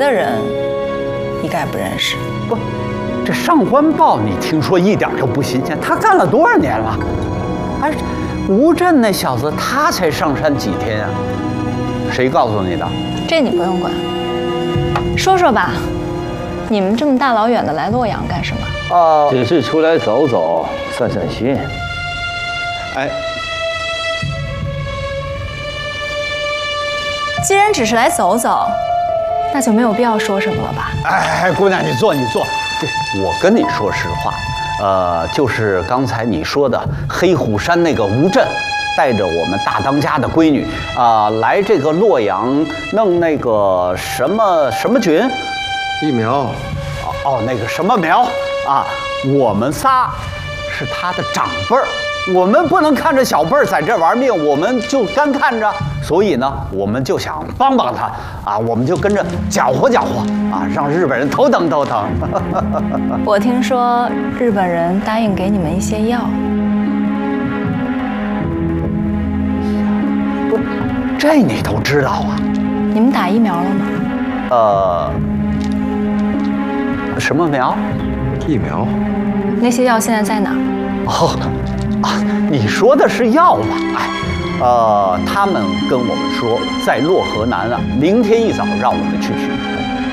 的人一概不认识。 不，这上官豹你听说一点都不新鲜，他干了多少年了？而吴震那小子他才上山几天啊？谁告诉你的？ 这你不用管。说说吧，你们这么大老远的来洛阳干什么？ 只是出来走走，散散心。 哎， 既然只是来走走，那就没有必要说什么了吧？ 哎，姑娘，你坐。我跟你说实话，就是刚才你说的黑虎山那个吴震，带着我们大当家的闺女来这个洛阳弄那个什么军， 疫苗。 那个什么苗啊，我们仨是他的长辈儿。我们不能看着小辈儿在这玩命，我们就干看着。所以呢，我们就想帮帮他啊，我们就跟着搅和搅和啊，让日本人头疼。 我听说日本人答应给你们一些药。 不，这你都知道啊？ 你们打疫苗了吗？ 什么苗？ 疫苗。 那些药现在在哪儿？ 你说的是药吧？他们跟我们说在洛河南啊，明天一早让我们去取。